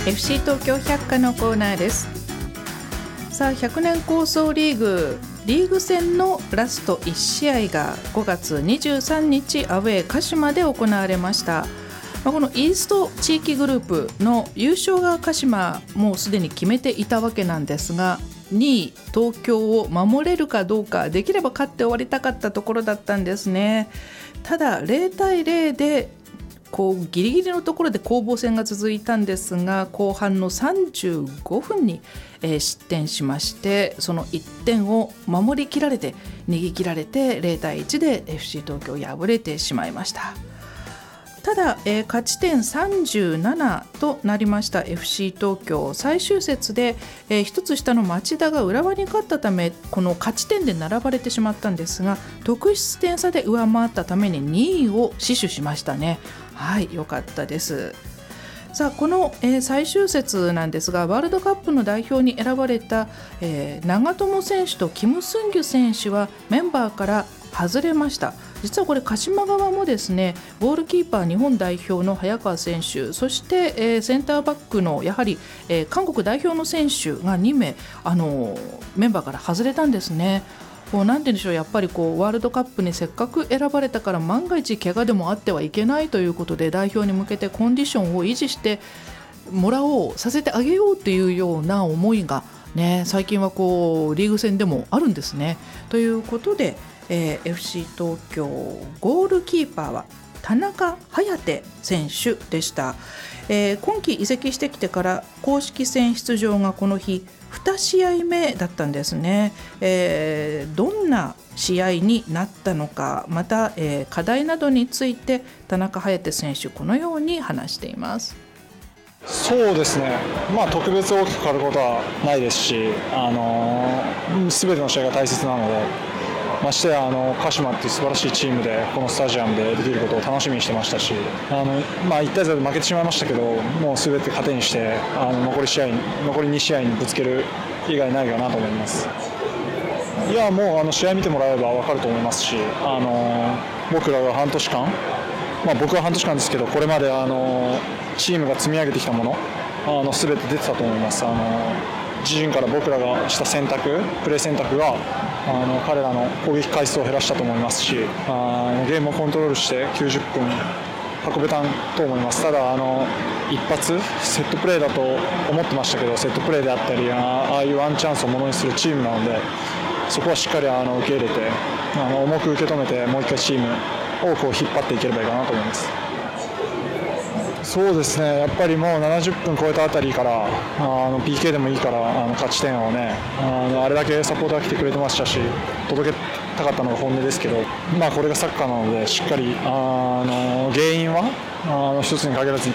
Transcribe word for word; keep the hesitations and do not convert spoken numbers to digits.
エフシー 東京百科のコーナーです。さあひゃくねん構想リーグリーグ戦のラストいち試合がごがつにじゅうさんにちアウェー鹿島で行われました。このイースト地域グループの優勝が鹿島もうすでに決めていたわけなんですが、にい東京を守れるかどうか、できれば勝って終わりたかったところだったんですね。ただゼロたいゼロでこうギリギリのところで攻防戦が続いたんですが、後半のさんじゅうごふんに、えー、失点しまして、そのいってんを守りきられて逃げ切られてゼロたいいちで エフシー 東京敗れてしまいました。ただ、えー、勝ち点さんじゅうななとなりました エフシー 東京、最終節で、えー、一つ下の町田が浦和に勝ったためこの勝ち点で並ばれてしまったんですが、得失点差で上回ったためににいを死守しましたね。はい、良かったです。さあこの、えー、最終節なんですが、ワールドカップの代表に選ばれた、えー、長友選手とキム・スンギュ選手はメンバーから外れました。実はこれ鹿島側もですね、ゴールキーパー日本代表の早川選手、そして、えー、センターバックのやはり、えー、韓国代表の選手がにめい、あのー、メンバーから外れたんですね。こうなんて言うんでしょう、やっぱりこうワールドカップにせっかく選ばれたから万が一怪我でもあってはいけないということで、代表に向けてコンディションを維持してもらおう、させてあげようというような思いが、ね、最近はこうリーグ戦でもあるんですね。ということで、えー、エフシー 東京ゴールキーパーは田中颯選手でした。えー、今季移籍してきてから公式戦出場がこの日に試合目だったんですね。えー、どんな試合になったのか、また、えー、課題などについて田中颯選手このように話しています。 そうですね、まあ、特別大きく変わることはないですし、あのー、全ての試合が大切なので、ましてやあの鹿島っていう素晴らしいチームでこのスタジアムでできることを楽しみにしてましたし、あの、まあ、いちたいゼロで負けてしまいましたけど、もう全て糧にしてあの残り試合残りに試合にぶつける以外ないかなと思います。いやもうあの試合見てもらえば分かると思いますし、あの僕らが半年間、まあ、僕は半年間ですけど、これまであのチームが積み上げてきたもの、あの全て出てたと思います。あの自陣から僕らがした選択、プレー選択があの彼らの攻撃回数を減らしたと思いますし、あのゲームをコントロールしてきゅうじゅっぷん運べたと思います。ただあの一発セットプレーだと思ってましたけど、セットプレーであったり、ああいうワンチャンスをものにするチームなので、そこはしっかりあの受け入れて、あの重く受け止めて、もう一回チームをこう引っ張っていければいいかなと思います。そうですね、やっぱりもうななじゅっぷん超えたあたりからあの ピーケー でもいいからあの勝ち点をね、あのあれだけサポーターが来てくれてましたし、届けたかったのが本音ですけど、まあ、これがサッカーなのでしっかりあの原因はあの一つに限らず